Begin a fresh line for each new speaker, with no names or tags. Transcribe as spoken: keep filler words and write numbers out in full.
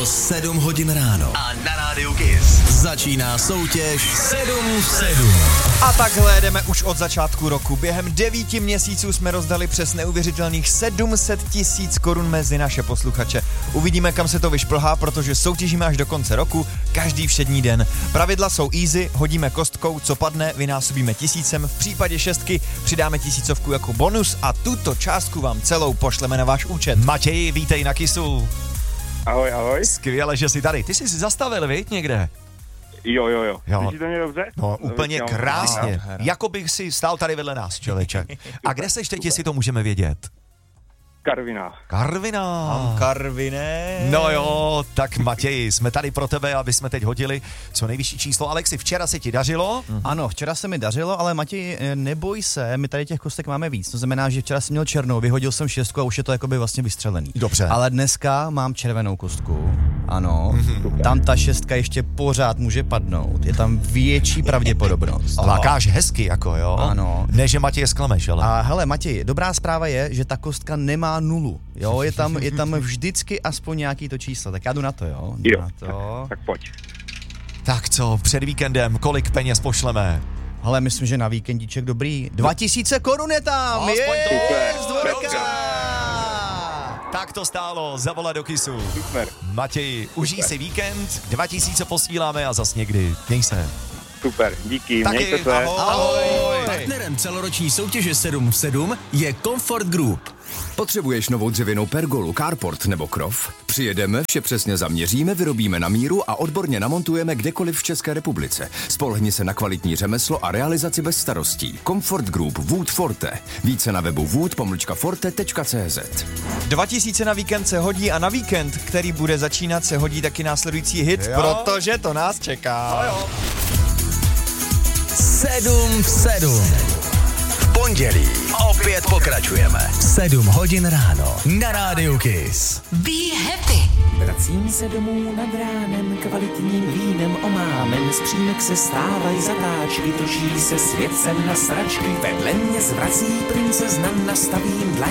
Bylo sedm hodin ráno. A na rádiu Kiss začíná soutěž sedm v sedm.
A takhle jdeme už od začátku roku. Během devíti měsíců jsme rozdali přes neuvěřitelných sedm set tisíc korun mezi naše posluchače. Uvidíme, kam se to vyšplhá, protože soutěžíme až do konce roku, každý všední den. Pravidla jsou easy, hodíme kostkou, co padne, vynásobíme tisícem, v případě šestky přidáme tisícovku jako bonus a tuto částku vám celou pošleme na váš účet.
Matěj, vítej na Kissu.
Ahoj, ahoj.
Skvěle, že jsi tady. Ty jsi si zastavil, viď, někde?
Jo, jo, jo.
Jo.
Slyšíte mě dobře?
No, úplně
Jo.
krásně. Jako bych si stál tady vedle nás, člověče. A kde seš teď, jestli to můžeme vědět?
Karviná.
Karviná.
Karviné.
No jo, tak Matěji, jsme tady pro tebe, aby jsme teď hodili co nejvyšší číslo. Alexi, včera se ti dařilo?
Mm-hmm. Ano, včera se mi dařilo, ale Matěj, neboj se, my tady těch kostek máme víc. To znamená, že včera jsem měl černou, vyhodil jsem šestku a už je to jakoby vlastně vystřelený.
Dobře.
Ale dneska mám červenou kostku. Ano, mm-hmm. Tam ta šestka ještě pořád může padnout. Je tam větší pravděpodobnost.
Lákáš hezky, jako jo?
Ano.
Ne, že Matěj sklameš, ale...
A hele, Matěj, dobrá zpráva je, že ta kostka nemá nulu. Jo, je tam, je tam vždycky aspoň nějaký to číslo. Tak já jdu na to, jo? Jdu
Jo,
na to.
tak pojď.
Tak co, před víkendem, kolik peněz pošleme?
Hele, myslím, že na víkendíček dobrý. Dva tisíce korun je tam!
Aspoň to.
Je, z
Dobře.
dvorka!
Tak to stálo, zavolat do Kissu.
Super.
Matěj, užij si víkend, dva tisíce posíláme a zas někdy. Měj se.
Super, díky,
Taky,
mějte se.
ahoj. ahoj.
Partnerem celoroční soutěže sedm v sedm je Comfort Group.
Potřebuješ novou dřevěnou pergolu, carport nebo krov? Přijedeme, vše přesně zaměříme, vyrobíme na míru a odborně namontujeme kdekoliv v České republice. Spolehni se na kvalitní řemeslo a realizaci bez starostí. Comfort Group Wood Forte. Více na webu wood pomlčka forte tečka cé zet.
Dva tisíce na víkend se hodí a na víkend, který bude začínat, se hodí taky následující hit,
Jo.
protože to nás čeká.
Jo.
sedm v sedm. V pondělí opět pokračujeme. sedm hodin ráno na rádiu Kiss.
Be happy.
Vracím se domů nad ránem, kvalitním vínem omámen, z přímek se stávají zatáčky, točí se svět sem na sračky, vedle mě zvrací princezna, nastavím dlaň